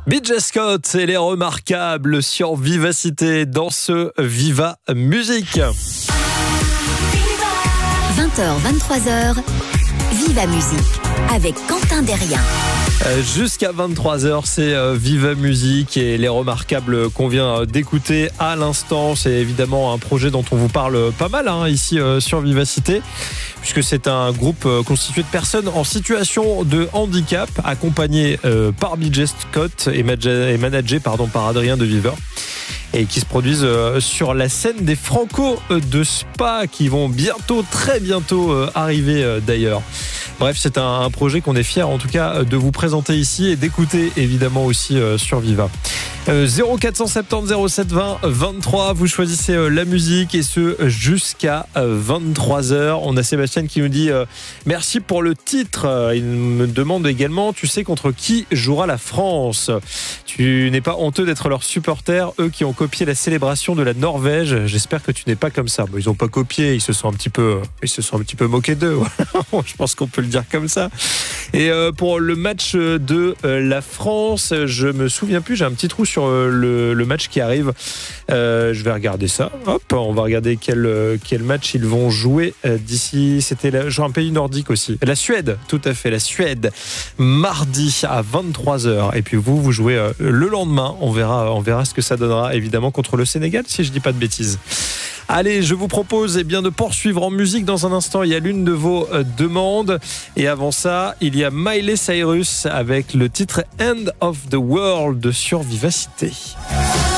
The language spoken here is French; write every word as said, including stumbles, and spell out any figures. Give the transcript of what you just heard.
B J Scott et les Remarquables sur Vivacité dans ce Viva Musique. vingt heures vingt-trois heures, Viva Musique avec Quentin Derrien. Jusqu'à vingt-trois heures, c'est Viva Musique et les Remarquables qu'on vient d'écouter à l'instant. C'est évidemment un projet dont on vous parle pas mal hein, ici sur Vivacité, puisque c'est un groupe constitué de personnes en situation de handicap, accompagné par B J Scott et managé pardon, par Adrien de Viveur, et qui se produisent sur la scène des Franco de Spa, qui vont bientôt, très bientôt arriver d'ailleurs. Bref, c'est un, un projet qu'on est fiers en tout cas de vous présenter ici et d'écouter évidemment aussi euh, sur Viva. Euh, zéro quatre cent soixante-dix zéro sept vingt vingt-trois, vous choisissez euh, la musique et ce jusqu'à euh, vingt-trois heures. On a Sébastien qui nous dit euh, merci pour le titre. Euh, il me demande également, tu sais contre qui jouera la France? Tu n'es pas honteux d'être leur supporter, eux qui ont copié la célébration de la Norvège. J'espère que tu n'es pas comme ça. Bon, ils n'ont pas copié, ils se sont un petit peu, ils se sont un petit peu moqués d'eux. Je pense qu'on peut le dire comme ça. Et euh, pour le match de euh, la France, je me souviens plus, j'ai un petit trou sur euh, le, le match qui arrive. Euh, je vais regarder ça. Hop, on va regarder quel, euh, quel match ils vont jouer euh, d'ici. C'était la, genre un pays nordique aussi. La Suède, tout à fait, la Suède. Mardi à vingt-trois heures. Et puis vous, vous jouez euh, le lendemain. On verra, on verra ce que ça donnera, évidemment, contre le Sénégal, si je dis pas de bêtises. Allez, je vous propose eh bien, de poursuivre en musique dans un instant. Il y a l'une de vos euh, demandes. Et avant ça, il y a Miley Cyrus avec le titre End of the World sur Vivacité.